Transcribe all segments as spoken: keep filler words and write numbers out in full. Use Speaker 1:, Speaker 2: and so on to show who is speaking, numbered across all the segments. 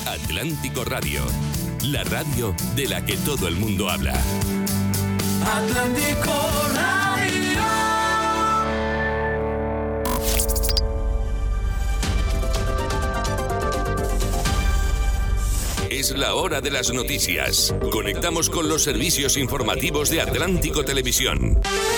Speaker 1: Atlántico Radio, la radio de la que todo el mundo habla.
Speaker 2: Atlántico Radio.
Speaker 1: Es la hora de las noticias. Conectamos con los servicios informativos de Atlántico Televisión.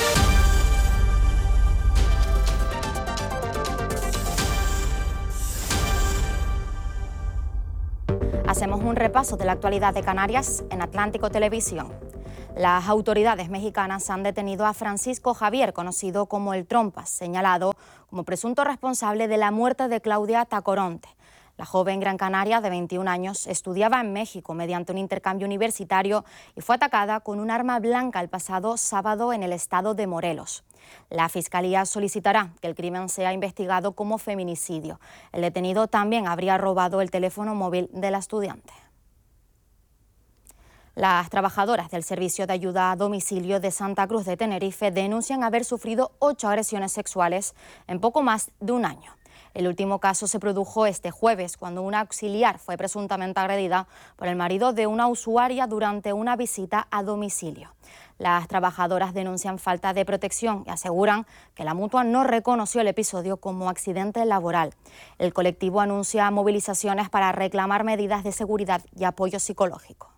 Speaker 3: Hacemos un repaso de la actualidad de Canarias en Atlántico Televisión. Las autoridades mexicanas han detenido a Francisco Javier, conocido como el Trompas, señalado como presunto responsable de la muerte de Claudia Tacoronte. La joven gran canaria de veintiún años estudiaba en México mediante un intercambio universitario y fue atacada con un arma blanca el pasado sábado en el estado de Morelos. La Fiscalía solicitará que el crimen sea investigado como feminicidio. El detenido también habría robado el teléfono móvil de la estudiante. Las trabajadoras del Servicio de Ayuda a Domicilio de Santa Cruz de Tenerife denuncian haber sufrido ocho agresiones sexuales en poco más de un año. El último caso se produjo este jueves, cuando una auxiliar fue presuntamente agredida por el marido de una usuaria durante una visita a domicilio. Las trabajadoras denuncian falta de protección y aseguran que la mutua no reconoció el episodio como accidente laboral. El colectivo anuncia movilizaciones para reclamar medidas de seguridad y apoyo psicológico.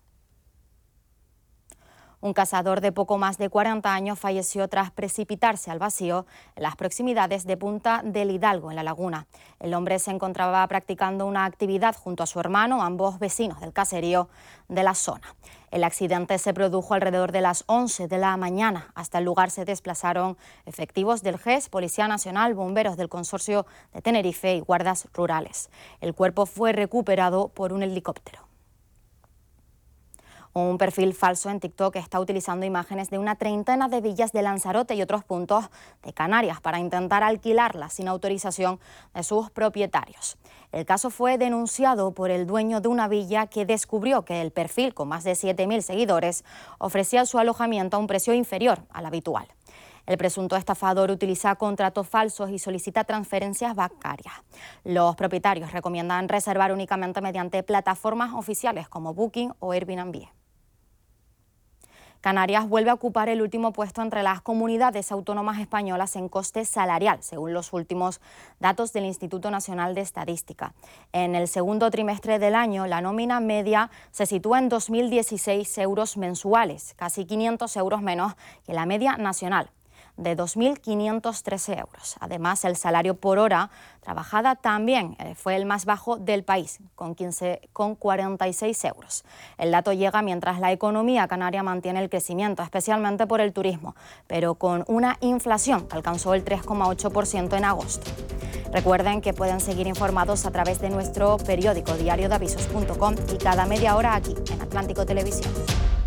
Speaker 3: Un cazador de poco más de cuarenta años falleció tras precipitarse al vacío en las proximidades de Punta del Hidalgo, en La Laguna. El hombre se encontraba practicando una actividad junto a su hermano, ambos vecinos del caserío de la zona. El accidente se produjo alrededor de las once de la mañana. Hasta el lugar se desplazaron efectivos del G E S, Policía Nacional, bomberos del Consorcio de Tenerife y guardas rurales. El cuerpo fue recuperado por un helicóptero. Un perfil falso en TikTok está utilizando imágenes de una treintena de villas de Lanzarote y otros puntos de Canarias para intentar alquilarlas sin autorización de sus propietarios. El caso fue denunciado por el dueño de una villa, que descubrió que el perfil, con más de siete mil seguidores, ofrecía su alojamiento a un precio inferior al habitual. El presunto estafador utiliza contratos falsos y solicita transferencias bancarias. Los propietarios recomiendan reservar únicamente mediante plataformas oficiales como Booking o Airbnb. Canarias vuelve a ocupar el último puesto entre las comunidades autónomas españolas en coste salarial, según los últimos datos del Instituto Nacional de Estadística. En el segundo trimestre del año, la nómina media se sitúa en dos mil dieciséis euros mensuales, casi quinientos euros menos que la media nacional, de dos mil quinientos trece euros. Además, el salario por hora trabajada también fue el más bajo del país, con quince coma cuarenta y seis euros. El dato llega mientras la economía canaria mantiene el crecimiento, especialmente por el turismo, pero con una inflación que alcanzó el tres coma ocho por ciento en agosto. Recuerden que pueden seguir informados a través de nuestro periódico diario de avisos punto com y cada media hora aquí en Atlántico Televisión.